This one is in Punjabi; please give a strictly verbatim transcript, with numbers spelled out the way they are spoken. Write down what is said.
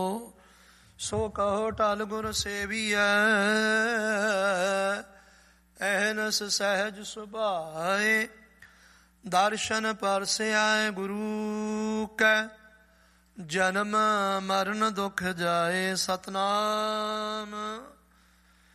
ਸੋ ਕਹੋ ਟਲ ਗੁਰ ਸੇਵੀਐ, ਅਹਨਸ ਸਹਿਜ ਸੁਭਾਏ। ਦਰਸ਼ਨ ਪਰਸਿਐ ਗੁਰੂ ਕੈ, ਜਨਮ ਮਰਨ ਦੁਖ ਜਾਏ। ਸਤਨਾਮ